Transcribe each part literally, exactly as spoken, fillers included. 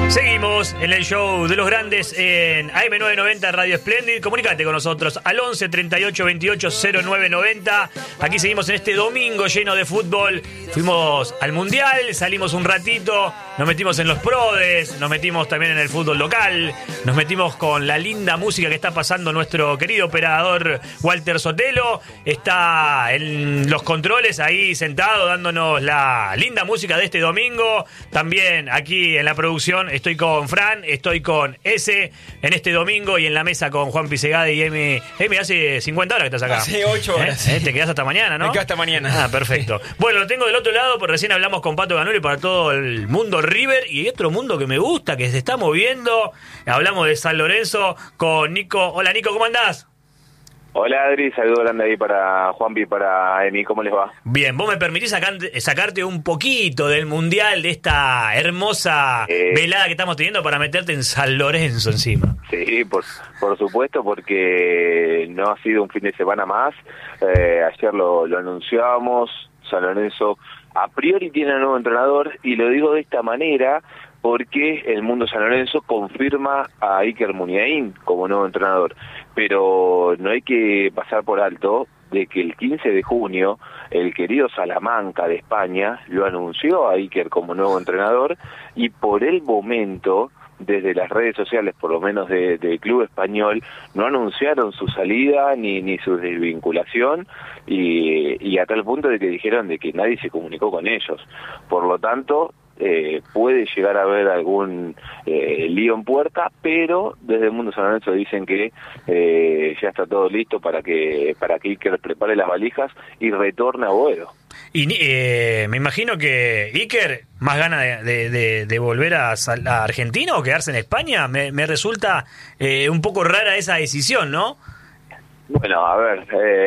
Seguimos en el show de los grandes en A M novecientos noventa Radio Splendid. Comunicate con nosotros al once treinta y ocho veintiocho cero nueve noventa. Aquí seguimos en este domingo lleno de fútbol. Fuimos al Mundial, salimos un ratito, nos metimos en los prodes, nos metimos también en el fútbol local, nos metimos con la linda música que está pasando nuestro querido operador Walter Sotelo. Está en los controles ahí sentado dándonos la linda música de este domingo. También aquí en la producción estoy con Fran, estoy con S en este domingo y en la mesa con Juan Pisegade y Emi. Emi, hace cincuenta horas que estás acá. Hace ocho horas. ¿Eh? ¿Eh? Te quedás hasta mañana, ¿no? Me quedo hasta mañana. Ah, perfecto. Bueno, lo tengo del otro lado, porque recién hablamos con Pato Ganuri para todo el mundo River y hay otro mundo que me gusta, que se está moviendo. Hablamos de San Lorenzo con Nico. Hola, Nico, ¿cómo andás? Hola, Adri, saludo grande ahí para Juanpi y para Emi, ¿cómo les va? Bien, ¿vos me permitís sacarte, sacarte un poquito del Mundial, de esta hermosa eh, velada que estamos teniendo para meterte en San Lorenzo encima? Sí, por, por supuesto, porque no ha sido un fin de semana más. Eh, ayer lo, lo anunciábamos, San Lorenzo a priori tiene un nuevo entrenador, y lo digo de esta manera porque el mundo San Lorenzo confirma a Iker Muniain como nuevo entrenador, pero no hay que pasar por alto de que el quince de junio el querido Salamanca de España lo anunció a Iker como nuevo entrenador, y por el momento desde las redes sociales, por lo menos del de club español, no anunciaron su salida ni, ni su desvinculación, y, y a tal punto de que dijeron de que nadie se comunicó con ellos. Por lo tanto, eh, puede llegar a haber algún eh, lío en puerta, pero desde el mundo San Lorenzo dicen que eh, ya está todo listo para que para que Iker prepare las valijas y retorne a Boedo. Y eh, me imagino que Iker, más ganas de, de, de, de volver a, a Argentina o quedarse en España. Me, me resulta eh, un poco rara esa decisión, ¿no? Bueno, a ver,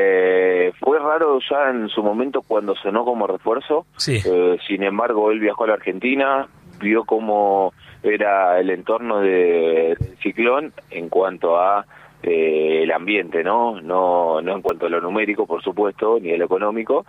eh, fue raro ya en su momento cuando sonó como refuerzo. Sí. Eh, sin embargo, él viajó a la Argentina, vio cómo era el entorno de, del Ciclón en cuanto a eh, el ambiente, ¿no? No, no en cuanto a lo numérico, por supuesto, ni a lo económico,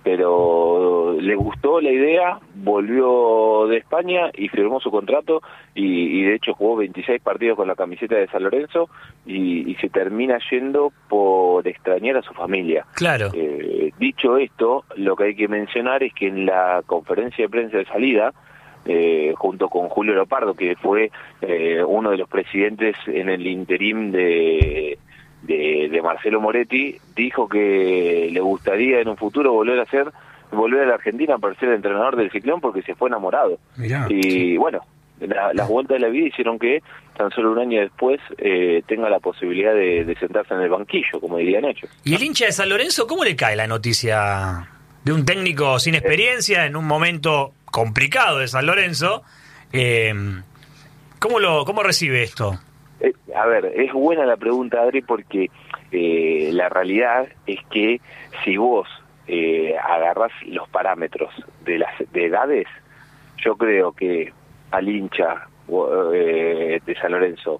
pero le gustó la idea, volvió de España y firmó su contrato, y, y de hecho jugó veintiséis partidos con la camiseta de San Lorenzo, y, y se termina yendo por extrañar a su familia. Claro. Eh, dicho esto, lo que hay que mencionar es que en la conferencia de prensa de salida, Eh, junto con Julio Lopardo, que fue eh, uno de los presidentes en el interim de, de, de Marcelo Moretti, dijo que le gustaría en un futuro volver a ser volver a la Argentina para ser el entrenador del Ciclón, porque se fue enamorado. Mirá, y sí. bueno, la, las vueltas de la vida hicieron que tan solo un año después eh, tenga la posibilidad de, de sentarse en el banquillo, como dirían ellos. ¿Y el hincha de San Lorenzo, cómo le cae la noticia de un técnico sin experiencia en un momento complicado de San Lorenzo? Eh, ¿Cómo lo cómo recibe esto? Eh, a ver, es buena la pregunta, Adri, porque eh, la realidad es que si vos eh, agarrás los parámetros de las de edades, yo creo que al hincha eh, de San Lorenzo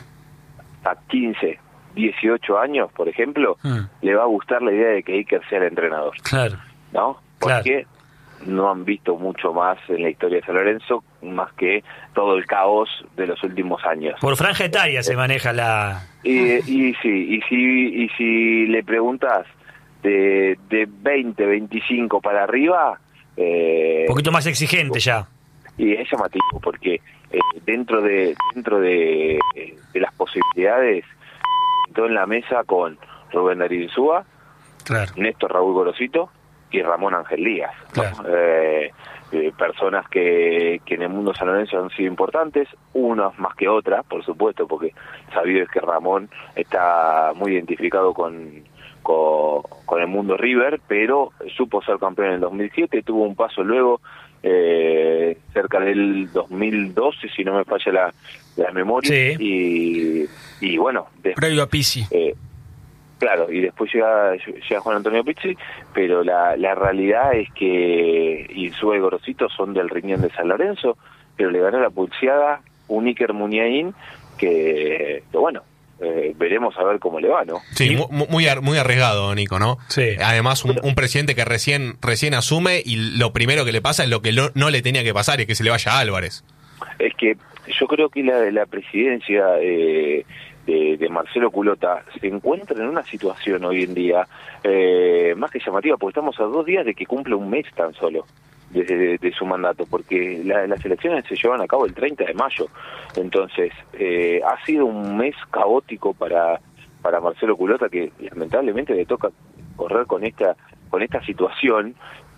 a quince, dieciocho años, por ejemplo, mm. le va a gustar la idea de que Iker sea el entrenador. Claro. ¿No? Porque claro. no han visto mucho más en la historia de San Lorenzo, más que todo el caos de los últimos años. Por franja etaria eh, se maneja la... Y, y sí, y si, y si le preguntas de, de veinte, veinticinco para arriba... Eh, un poquito más exigente ya. Y es llamativo, porque eh, dentro de dentro de, de las posibilidades, todo en la mesa con Rubén Darío Insúa, claro. Néstor Raúl Gorosito y Ramón Ángel Díaz, ¿no? Claro. eh, eh, personas que, que en el mundo San Lorenzo han sido importantes, unas más que otras, por supuesto, porque sabido es que Ramón está muy identificado con, con, con el mundo River, pero supo ser campeón en el dos mil siete, tuvo un paso luego eh, cerca del dos mil doce, si no me falla la, la memoria, sí. y, y bueno, después, previo a Pizzi. Eh, Claro, y después llega, llega Juan Antonio Pizzi, pero la, la realidad es que Insúa y Gorosito son del riñón de San Lorenzo, pero le ganó la pulseada un Iker Muniain que, que bueno, eh, veremos a ver cómo le va, ¿no? Sí, muy, muy, muy arriesgado, Nico, ¿no? Sí. Además, un, un presidente que recién recién asume y lo primero que le pasa es lo que no, no le tenía que pasar, es que se le vaya a Álvarez. Es que yo creo que la, la presidencia eh, de, de Marcelo Culota se encuentra en una situación hoy en día eh, más que llamativa, porque estamos a dos días de que cumple un mes tan solo desde de, de su mandato, porque la, las elecciones se llevan a cabo el treinta de mayo. Entonces, eh, ha sido un mes caótico para, para Marcelo Culota, que lamentablemente le toca correr con esta con esta situación,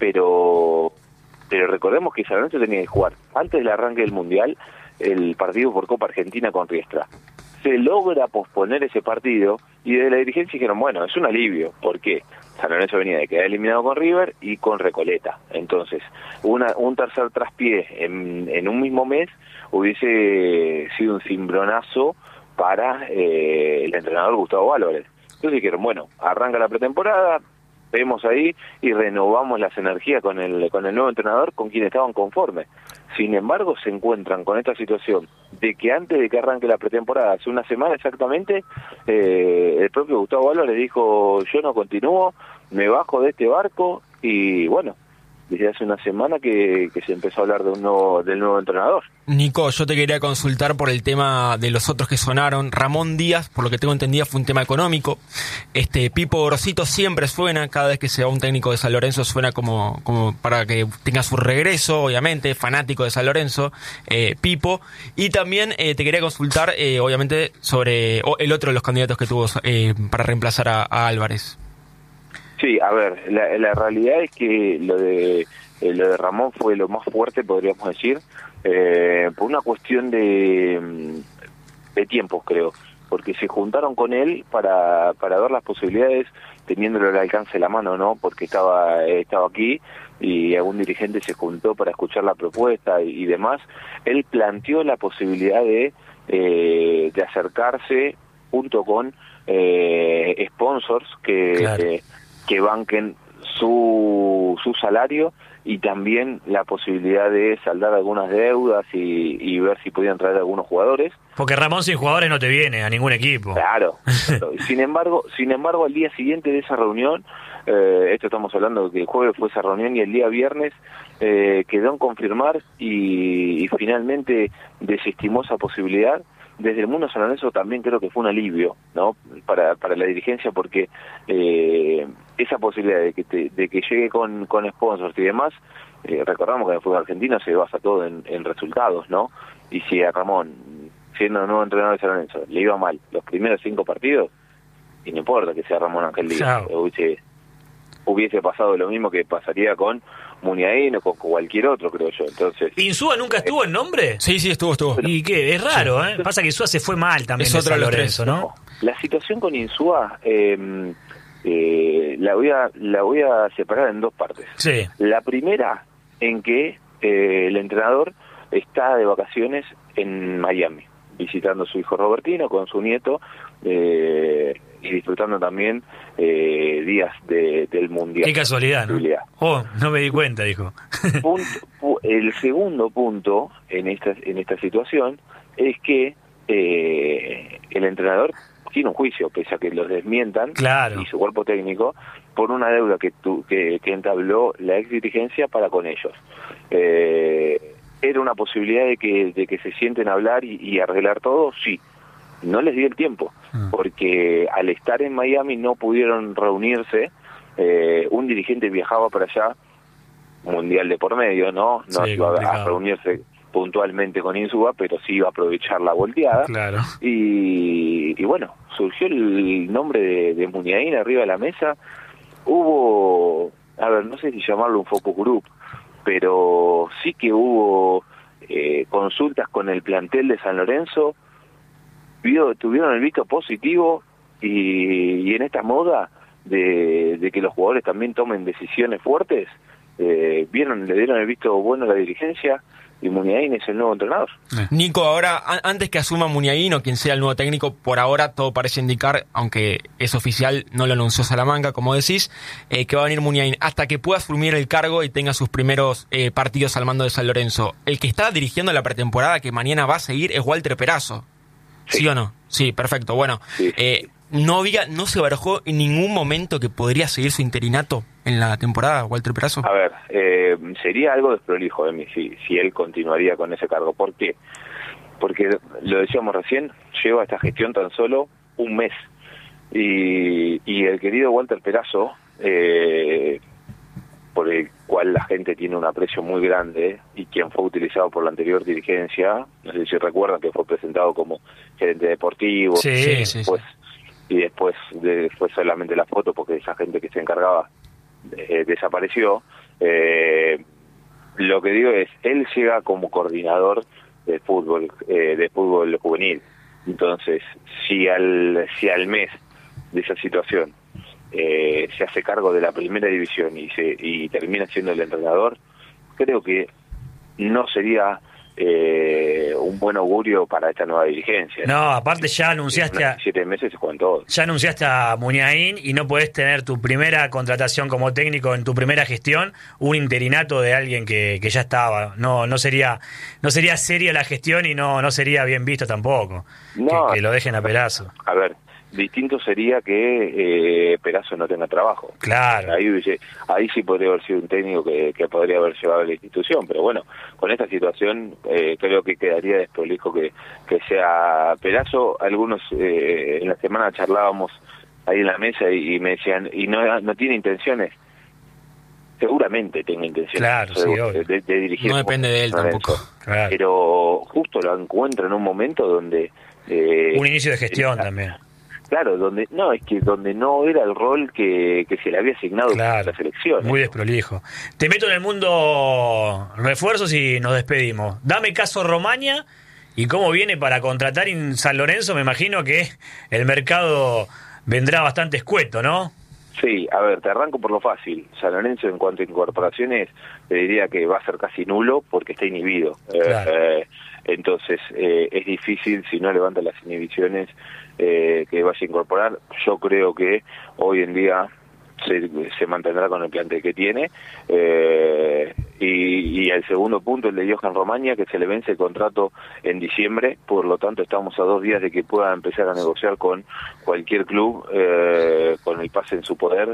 pero pero recordemos que San Lorenzo tenía que jugar antes del arranque del Mundial el partido por Copa Argentina con Riestra. Se logra posponer ese partido y desde la dirigencia dijeron, bueno, es un alivio. ¿Por qué? San Lorenzo venía de quedar eliminado con River y con Recoleta. Entonces, una, un tercer traspié en, en un mismo mes hubiese sido un cimbronazo para eh, el entrenador Gustavo Álvarez. Entonces dijeron, bueno, arranca la pretemporada, vemos ahí y renovamos las energías con el con el nuevo entrenador, con quien estaban conformes. Sin embargo, se encuentran con esta situación de que antes de que arranque la pretemporada, hace una semana exactamente, eh, el propio Gustavo Álvarez dijo, yo no continúo, me bajo de este barco, y bueno, desde hace una semana que, que se empezó a hablar de un nuevo, del nuevo entrenador. Nico, yo te quería consultar por el tema de los otros que sonaron. Ramón Díaz, por lo que tengo entendido, fue un tema económico. Este Pipo Gorosito siempre suena, cada vez que se va un técnico de San Lorenzo suena como, como para que tenga su regreso, obviamente, fanático de San Lorenzo, eh, Pipo. Y también eh, te quería consultar, eh, obviamente, sobre oh, el otro de los candidatos que tuvo eh, para reemplazar a, a Álvarez. Sí, a ver, la, la realidad es que lo de eh, lo de Ramón fue lo más fuerte, podríamos decir, eh, por una cuestión de, de tiempos, creo, porque se juntaron con él para, para ver las posibilidades, teniéndolo al alcance de la mano, ¿no? Porque estaba estaba aquí y algún dirigente se juntó para escuchar la propuesta y, y demás. Él planteó la posibilidad de, eh, de acercarse junto con eh, sponsors que... Claro. Eh, que banquen su, su salario y también la posibilidad de saldar algunas deudas y, y ver si podían traer algunos jugadores. Porque Ramón sin jugadores no te viene a ningún equipo. Claro. sin embargo, sin embargo, al día siguiente de esa reunión, eh, esto estamos hablando de que el jueves fue esa reunión y el día viernes eh, quedó en confirmar y, y finalmente desestimó esa posibilidad. Desde el mundo San Lorenzo también creo que fue un alivio, ¿no? Para para la dirigencia, porque eh, esa posibilidad de que te, de que llegue con, con sponsors y demás, eh, recordamos que en el fútbol argentino se basa todo en, en resultados, ¿no? Y si a Ramón, siendo nuevo entrenador de San Lorenzo, le iba mal los primeros cinco partidos, y no importa que sea Ramón Ángel Díaz, hubiese, hubiese pasado lo mismo que pasaría con Muniain o con cualquier otro, creo yo. Entonces, ¿Insúa nunca estuvo en nombre? Sí, sí, estuvo, estuvo. ¿Y qué? Es raro, sí. ¿eh? Pasa que Insúa se fue mal también es de otro San de los Lorenzo, tres, ¿no? no. La situación con Insúa eh, eh, la voy a la voy a separar en dos partes. Sí. La primera, en que eh, el entrenador está de vacaciones en Miami, visitando a su hijo Robertino con su nieto, eh, y disfrutando también eh, días de, del Mundial. Qué casualidad, ¿no? Oh, no me di cuenta, dijo. Punto, el segundo punto en esta, en esta situación es que eh, el entrenador tiene un juicio, pese a que los desmientan, claro, y su cuerpo técnico, por una deuda que, tu, que, que entabló la ex dirigencia para con ellos. Eh, ¿Era una posibilidad de que, de que se sienten a hablar y, y arreglar todo? Sí. No les dio el tiempo, porque al estar en Miami no pudieron reunirse. Eh, un dirigente viajaba para allá, Mundial de por medio, ¿no? No sí, iba complicado. a reunirse puntualmente con Insúa, pero sí iba a aprovechar la volteada. Claro. Y, y bueno, surgió el nombre de, de Muniain arriba de la mesa. Hubo, a ver, no sé si llamarlo un focus group, pero sí que hubo eh, consultas con el plantel de San Lorenzo. Vio, tuvieron el visto positivo y, y en esta moda de, de que los jugadores también tomen decisiones fuertes, eh, vieron, le dieron el visto bueno a la dirigencia y Muniain es el nuevo entrenador. Nico, ahora, a- antes que asuma Muniain o quien sea el nuevo técnico, por ahora todo parece indicar, aunque es oficial, no lo anunció Salamanca, como decís, eh, que va a venir Muniain hasta que pueda asumir el cargo y tenga sus primeros eh, partidos al mando de San Lorenzo. El que está dirigiendo la pretemporada, que mañana va a seguir, es Walter Perazo. ¿Sí, ¿Sí o no? Sí, perfecto. Bueno, sí. eh, no había, no se barajó en ningún momento que podría seguir su interinato en la temporada, Walter Perazo? A ver, eh, sería algo desprolijo de mí si, si él continuaría con ese cargo. ¿Por qué? Porque, lo decíamos recién, lleva esta gestión tan solo un mes. Y, y el querido Walter Perazo, eh, por el cual la gente tiene un aprecio muy grande y quien fue utilizado por la anterior dirigencia, no sé si recuerdan que fue presentado como gerente deportivo, sí, y sí, después, sí. y después de, fue solamente la foto porque esa gente que se encargaba eh, desapareció. Eh, lo que digo es, él llega como coordinador de fútbol, eh, de fútbol juvenil. Entonces, si al, si al mes de esa situación eh, se hace cargo de la primera división y se y termina siendo el entrenador, creo que no sería eh, un buen augurio para esta nueva dirigencia. No, aparte ya anunciaste a, siete meses se juegan todos. Ya anunciaste a Muniain y no podés tener tu primera contratación como técnico en tu primera gestión, un interinato de alguien que, que ya estaba. No, no sería, no sería seria la gestión y no, no sería bien visto tampoco. No, que, que lo dejen a Perazo. A ver, distinto sería que eh, Perazo no tenga trabajo. Claro. Ahí, ahí sí podría haber sido un técnico que, que podría haber llevado a la institución, pero bueno, con esta situación eh, creo que quedaría desprolijo que, que sea Perazo. Algunos eh, en la semana charlábamos ahí en la mesa y, y me decían, y no, no tiene intenciones. Seguramente tenga intenciones claro, de, sí, de, de, de dirigir. No depende de él tampoco. Claro. Pero justo lo encuentra en un momento donde... Eh, un inicio de gestión eh, también. Claro, donde no, es que donde no era el rol que, que se le había asignado claro, a la selección. Muy desprolijo. Te meto en el mundo refuerzos y nos despedimos. Dame caso Romaña y cómo viene para contratar en San Lorenzo. Me imagino que el mercado vendrá bastante escueto, ¿no? Sí, a ver, te arranco por lo fácil. San Lorenzo en cuanto a incorporaciones te diría que va a ser casi nulo porque está inhibido. Claro. Eh, eh, entonces eh, es difícil si no levanta las inhibiciones eh, que vaya a incorporar. Yo creo que hoy en día se, se mantendrá con el plantel que tiene. Eh, y, y el segundo punto, el de Johan Romaña, que se le vence el contrato en diciembre, por lo tanto estamos a dos días de que pueda empezar a negociar con cualquier club eh, con el pase en su poder